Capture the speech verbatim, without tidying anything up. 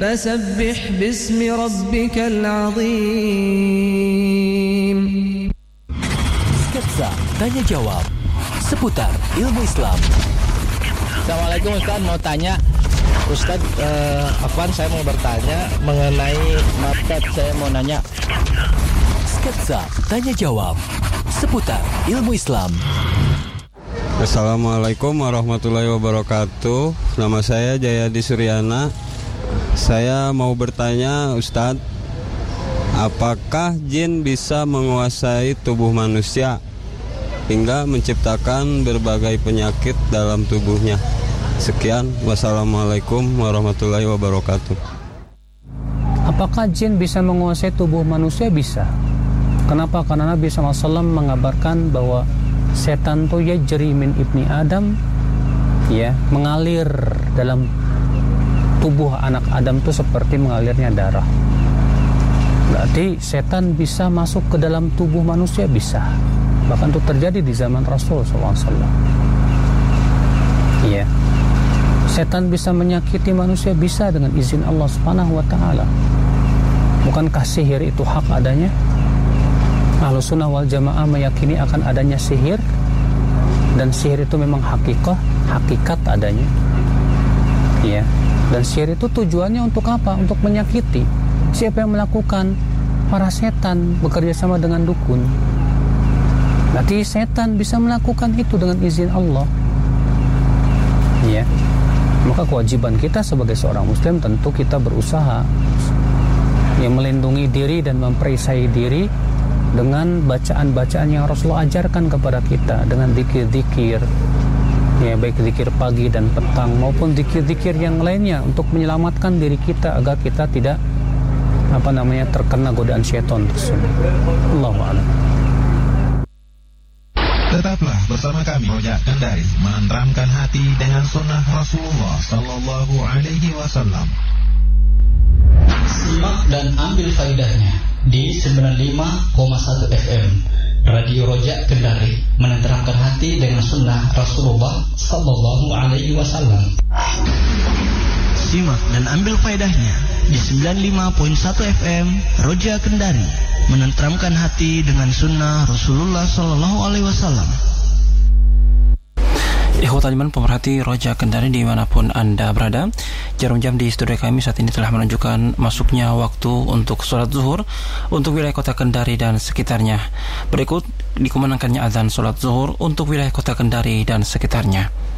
فسبح باسم ربك العظيم. Sketsa Tanya Jawab seputar ilmu Islam. Assalamualaikum Ustaz, mau tanya Ustaz, eh, Afwan, saya mau bertanya mengenai mapet, saya mau nanya. Sketsa Tanya Jawab seputar ilmu Islam. Assalamualaikum warahmatullahi wabarakatuh. Nama saya Jayadi Suryana. Saya mau bertanya Ustadz, apakah jin bisa menguasai tubuh manusia hingga menciptakan berbagai penyakit dalam tubuhnya? Sekian, wassalamualaikum warahmatullahi wabarakatuh. Apakah jin bisa menguasai tubuh manusia? Bisa. Kenapa? Karena Nabi shallallahu alaihi wasallam mengabarkan bahwa setan itu yajri min ibni Adam, ya, mengalir dalam tubuh anak Adam itu seperti mengalirnya darah. Berarti setan bisa masuk ke dalam tubuh manusia, bisa. Bahkan itu terjadi di zaman Rasul shallallahu alaihi wasallam. Iya. Setan bisa menyakiti manusia, bisa dengan izin Allah Subhanahu wa taala. Bukankah sihir itu hak adanya? Ahlus Sunnah wal Jamaah meyakini akan adanya sihir, dan sihir itu memang hakikah, hakikat adanya. Iya. Dan sihir itu tujuannya untuk apa? Untuk menyakiti. Siapa yang melakukan? Para setan bekerja sama dengan dukun. Berarti setan bisa melakukan itu dengan izin Allah. Iya. Maka kewajiban kita sebagai seorang muslim tentu kita berusaha yang melindungi diri dan memperisai diri dengan bacaan-bacaan yang Rasulullah ajarkan kepada kita, dengan zikir-zikir, ya, baik zikir pagi dan petang maupun zikir-zikir yang lainnya untuk menyelamatkan diri kita agar kita tidak apa namanya terkena godaan syaitan tersebut. Allahu a'lam. Tetaplah bersama kami Rojak Kendari, menenteramkan hati dengan sunnah Rasulullah Sallallahu Alaihi Wasallam. Simak dan ambil faedahnya di sembilan puluh lima koma satu F M Radio Rojak Kendari, menenteramkan hati dengan sunnah Rasulullah Sallallahu Alaihi Wasallam. Simak dan ambil faedahnya di sembilan puluh lima koma satu F M Rojak Kendari, menenteramkan hati dengan sunnah Rasulullah Sallallahu Alaihi Wasallam. Ikhwatal iman pemerhati Rojak Kendari dimanapun Anda berada, jarum jam di studio kami saat ini telah menunjukkan masuknya waktu untuk sholat zuhur untuk wilayah kota Kendari dan sekitarnya. Berikut dikumandangkannya azan sholat zuhur untuk wilayah kota Kendari dan sekitarnya.